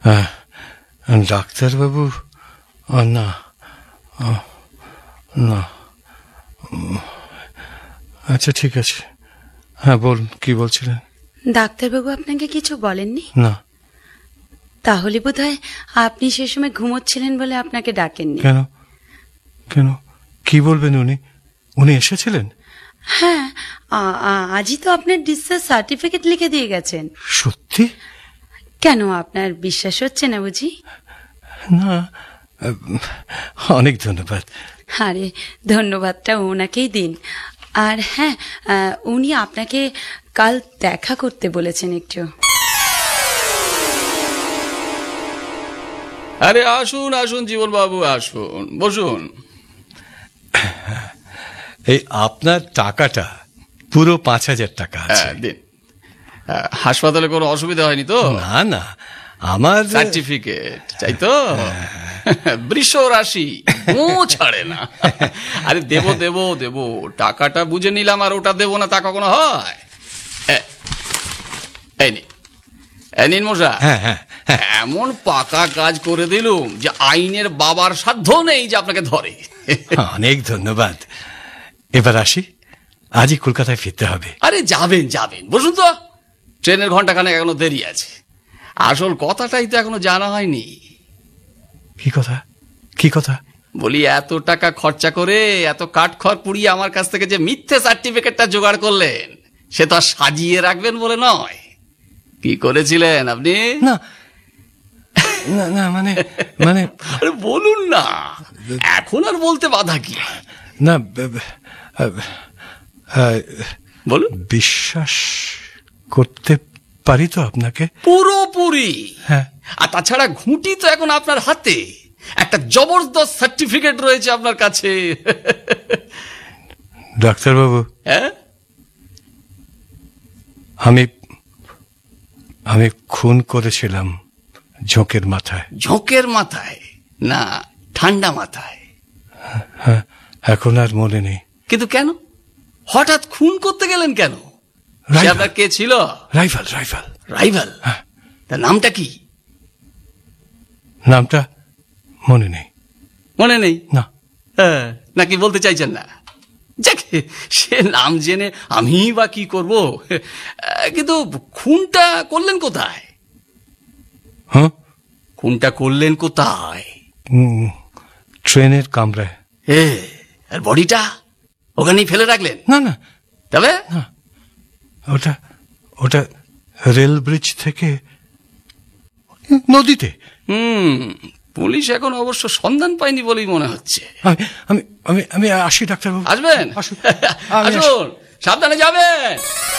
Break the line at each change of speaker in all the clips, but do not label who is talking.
ডাক্তারবাবু, না না, আচ্ছা ঠিক আছে, হ্যাঁ বলুন, কি বলছিলেন?
ডাক্তারবাবু আপনাকে কিছু বলেননি?
না।
তাহলে বোধহয় আপনি সে সময় ঘুমোচ্ছিলেন বলে আপনাকে ডাকেননি।
কেন কেন কি বলবেন? উনি এসেছিলেন?
হ্যাঁ, আজই তো আপনার ডিসচার্জ সার্টিফিকেট লিখে দিয়ে গেছেন।
সত্যি?
কেন, আপনার বিশ্বাস হচ্ছে না বুঝি?
না, অনেক ধন্যবাদ।
আরে ধন্যবাদটা ওনাকেই দিন। আর হ্যাঁ, উনি আপনাকে কাল দেখা করতে বলেছেন একটু।
আরে আসুন আসুন জীবন বাবু, আসুন, বসুন।
এই আপনার টাকাটা পুরো ৫,০০০ টাকা আছে।
দিন। হাসপাতালে কোনো অসুবিধা হয়নি তো?
না না, আমার
সার্টিফিকেট চাই তো? বৃষ রাশি ছাড়ে না। আরে দেবো দেবো দেবো, টাকাটা বুঝে নিলাম আর ওটা দেবো না তা কখনো হয়? এই নিন মশা।
হ্যাঁ হ্যাঁ,
এমন পাকা কাজ করে দিলুম যে আইনের বাবার সাধ্য নেই যে আপনাকে ধরে।
অনেক ধন্যবাদ। এবার আসি, আজই কলকাতায় ফিরতে হবে।
আরে যাবেন যাবেন, বসুন তো। ট্রেনের ঘন্টাখানেক এখনো দেরি আছে। আসল কথাটাই তো এখনো জানা হয়নি।
কি কথা? কি কথা?
বলি, এত টাকা খরচা করে এত কাঠখড় পুড়িয়ে আমার কাছ থেকে যে মিথ্যে সার্টিফিকেটটা জোগাড় করলেন, সে তো আর সাজিয়ে রাখবেন বলে নয়। কি করেছিলেন আপনি?
না না না, মানে মানে
আরে বলুন না, এখন আর বলতে বাধা কি?
না,
বলুন।
বিশ্বাস করতে পারি তো আপনাকে
পুরোপুরি।
হ্যাঁ।
আর তাছাড়া ঘুঁটি তো এখন আপনার হাতে, একটা জবরদস্ত সার্টিফিকেট রয়েছে আপনার কাছে।
ডাক্তারবাবু,
হ্যাঁ,
আমি খুন করেছিলাম ঝোঁকের মাথায়।
ঝোঁকের মাথায় না, ঠান্ডা মাথায়?
হ্যাঁ, এখন আর মনে নেই।
কিন্তু কেন হঠাৎ খুন করতে গেলেন কেন? সে আপনার কে ছিল?
রাইভাল।
রাইভাল? তার নামটা কি?
নামটা মনে নেই।
মনে নেই
না।
নাকি বলতে চাইছেন না? যাক, সে নাম জেনে আমি বা কি করব। কিন্তু খুনটা করলেন কোথায়?
হ্যাঁ,
খুনটা করলেন কোথায়?
ট্রেনের কামরায়।
আর বডিটা ওখানেই ফেলে রাখলেন?
না না,
তবে
না, ওটা রেল ব্রিজ থেকে নদীতে।
পুলিশ এখন অবশ্য সন্ধান পায়নি বলেই মনে হচ্ছে।
আমি আসি ডাক্তারবাবু।
আসবেন? আসুন, সাবধানে যাবেন।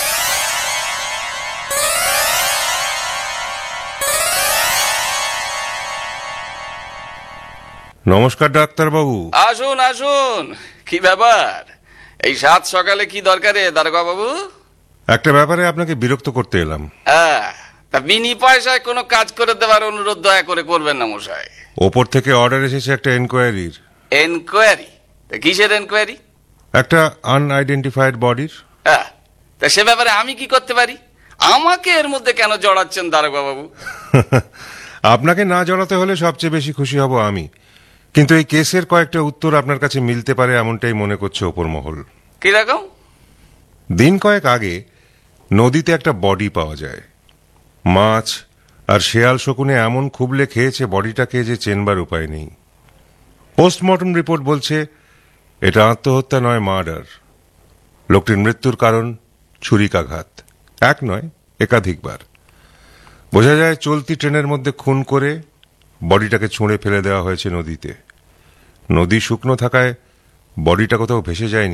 নমস্কার ডাক্তারবাবু।
আসুন আসুন। কি ব্যাপার, এই সাত সকালে কি দরকারে দারোগা বাবু?
একটা ব্যাপারে আপনাকে বিরক্ত করতে এলাম।
তা বিনি পয়সায় কোনো কাজ করে দেওয়ার অনুরোধ দয়া করে করবেন না মশাই।
ওপর থেকে অর্ডার এসেছে একটা এনকোয়ারির।
এনকোয়ারি? কিসের এনকোয়ারি?
একটা আনআইডেন্টিফাইড বডির।
তা সে ব্যাপারে আমি কি করতে পারি? আমাকে এর মধ্যে কেন জড়াচ্ছেন দারোগা বাবু?
আপনাকে না জড়াতে হলে সবচেয়ে বেশি খুশি হব আমি, কিন্তু এই কেসের কয়েকটা উত্তর আপনার কাছে মিলতে পারে এমনটাই মনে করছে ওপর মহল।
কিরকম?
দিন কয়েক আগে নদীতে একটা বডি পাওয়া যায়। মাছ আর শেয়াল শকুনে এমন খুবলে খেয়েছে বডিটাকে যে চেনবার উপায় নেই। পোস্টমর্টম রিপোর্ট বলছে এটা আত্মহত্যা নয়, মার্ডার। লোকটির মৃত্যুর কারণ ছুরিকাঘাত, এক নয় একাধিকবার। বোঝা যায় চলতি ট্রেনের মধ্যে খুন করে বডিটাকে ছুঁড়ে ফেলে দেওয়া হয়েছে নদীতে। নদী শুকনো থাকায় বডিটা কোথাও ভেসে যায়নি।